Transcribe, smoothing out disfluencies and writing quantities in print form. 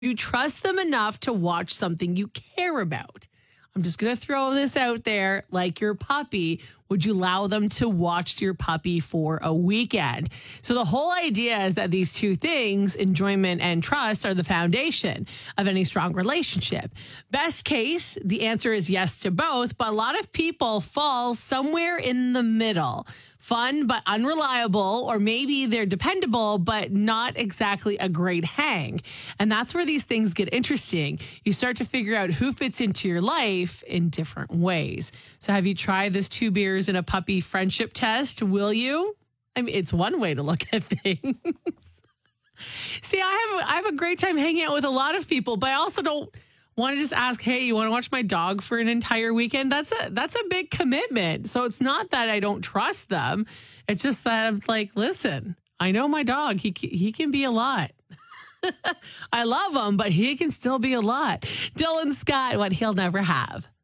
you trust them enough to watch something you care about? I'm just going to throw this out there. Like your puppy, would you allow them to watch your puppy for a weekend? So the whole idea is that these two things, enjoyment and trust, are the foundation of any strong relationship. Best case, the answer is yes to both, but a lot of people fall somewhere in the middle. Fun, but unreliable, or maybe they're dependable, but not exactly a great hang. And that's where these things get interesting. You start to figure out who fits into your life in different ways. So have you tried this 2 beers and a puppy friendship test? Will you? I mean, it's one way to look at things. See, I have a great time hanging out with a lot of people, but I also don't want to just ask, hey, you want to watch my dog for an entire weekend? That's a big commitment. So it's not that I don't trust them. It's just that I'm like, listen, I know my dog. He can be a lot. I love him, but he can still be a lot. Dylan Scott, what he'll never have.